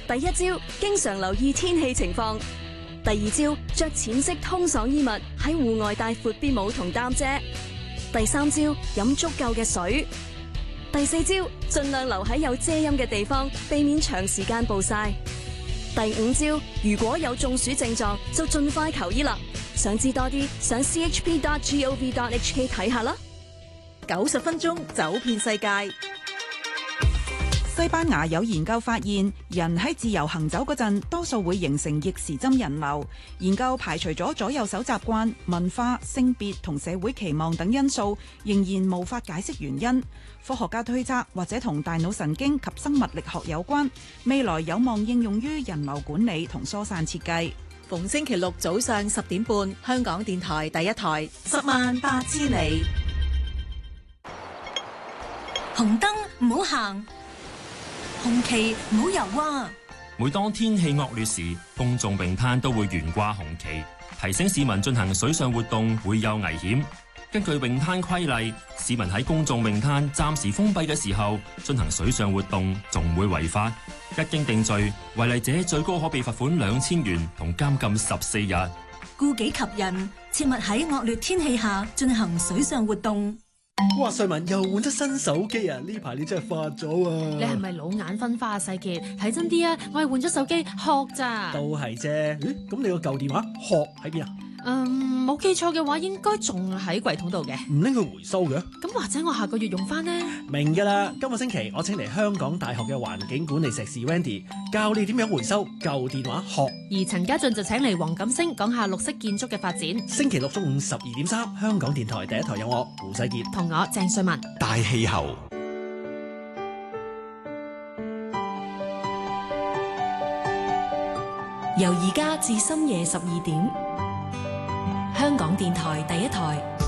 第一招，經常留意天氣情況。第二招，着淺色通爽衣物，喺戶外帶闊啲帽同擔遮。第三招，飲足夠嘅水。第四招，盡量留喺有遮陰嘅地方，避免長時間暴曬。第五招，如果有中暑症狀，就盡快求醫啦。想知多啲，上 chp.gov.hk 睇下啦。 90分鐘走遍世界。 西班牙有研究發現，人喺自由行走嗰陣，多數會形成逆時針人流。研究排除咗左右手習慣、文化、性別同社會期望等因素，仍然無法解釋原因。科學家推測，或者同大腦神經及生物力學有關，未來有望應用於人流管理同疏散設計。 逢星期六早上10點半，香港電台第一台10萬8千里。 紅燈唔好行，紅旗唔好游啊！ 每當天氣惡劣時，公眾泳灘都會懸掛紅旗，提醒市民進行水上活動會有危險。根據泳灘規例，市民喺公眾泳灘暫時封閉嘅時候進行水上活動，仲會違法。一經定罪，違例者最高可被罰款2000元同監禁14日。 顧己及人，切勿喺惡劣天氣下進行水上活動。 哇！瑞文又換咗新手機啊！呢排你真係發咗啊！ 你係咪老眼昏花啊？世傑，睇真啲啊！我係換咗手機殼咋。 都係啫。咁你個舊電話殼喺邊啊？ 冇記錯嘅話，應該仲喺櫃桶度嘅。 唔拎去回收嘅？ 咁或者我下個月用翻呢？ 明㗎啦！今個星期我請嚟香港大學嘅環境管理碩士 Wendy 教你點樣回收舊電話殼。 而陳家俊就請嚟黃錦星講下綠色建築嘅發展。 星期六中午12.3，香港電台第一台有我胡世傑同我鄭瑞文。 大氣候。 由而家至深夜12點，香港電台第一台。